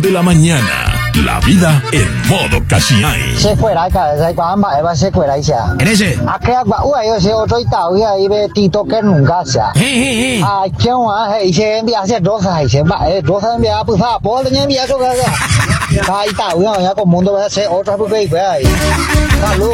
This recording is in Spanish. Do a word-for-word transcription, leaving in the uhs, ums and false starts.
de la mañana. La vida en modo Cachiay. Se fuera acá, se cuamba, va se fuera ya. Ese. Acá agua, uy, yo se otro tao ya y ve tito que nunca sea. Hey, hey, Ah, ¿qué más? Hey, se envía se dos, hey, se va, eh, dos envía, pues va, por el envía eso que sea. Ahí tao ya, ya con mundo va a ser otra pues ahí. Salud.